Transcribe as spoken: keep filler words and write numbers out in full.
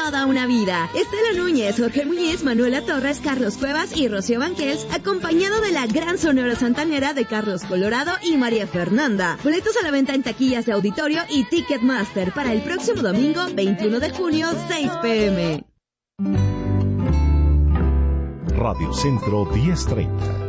toda una vida. Estela Núñez, Jorge Muñiz, Manuela Torres, Carlos Cuevas y Rocío Banquels, acompañado de la gran Sonora Santanera de Carlos Colorado y María Fernanda. Boletos a la venta en taquillas de auditorio y Ticketmaster para el próximo domingo veintiuno de junio, seis pm. Radio Centro diez treinta.